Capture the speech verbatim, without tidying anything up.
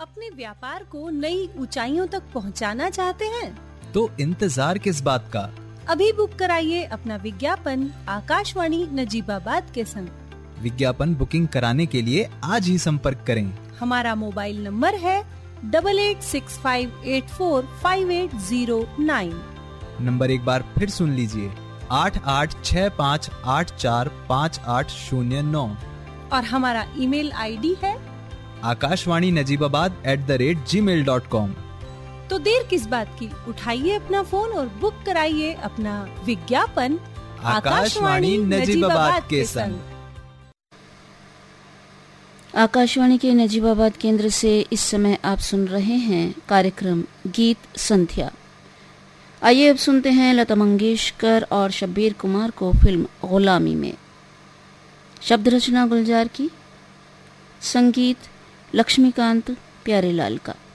अपने व्यापार को नई ऊंचाइयों तक पहुंचाना चाहते हैं? तो इंतजार किस बात का? अभी बुक कराइए अपना विज्ञापन आकाशवाणी नजीबाबाद के संग। विज्ञापन बुकिंग कराने के लिए आज ही संपर्क करें। हमारा मोबाइल नंबर है double eight six five eight four five eight zero nine. Number एक बार फिर सुन लीजिए, आठ आठ छः पाँच आठ चार पाँच आठ शून्य नौ। और हमारा ईमेल आईडी है Akashvani Najibabad at the rate ji mail dot com. तो देर किस बात की, उठाइए अपना फोन और बुक कराइए अपना विज्ञापन आकाशवाणी नजीबाबाद के संग। आकाशवाणी के नजीबाबाद केंद्र से इस समय आप सुन रहे हैं कार्यक्रम गीत संध्या। आइए अब सुनते हैं लता मंगेशकर और शब्बीर कुमार को फिल्म गुलामी में। शब्द रचना गुलजार की, संगीत लक्ष्मीकांत प्यारेलाल का।